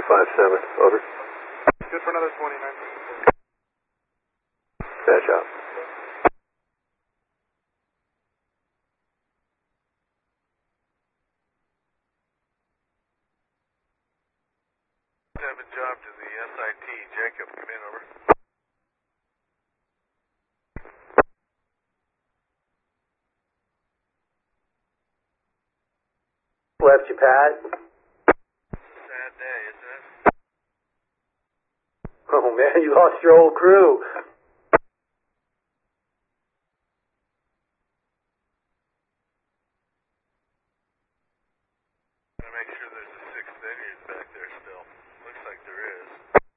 57, over. Good for another 29. Bad job. Job to the SIT. Jacob, come in, over. Left you, Pat. Sad day, isn't it? Oh, man, you lost your whole crew.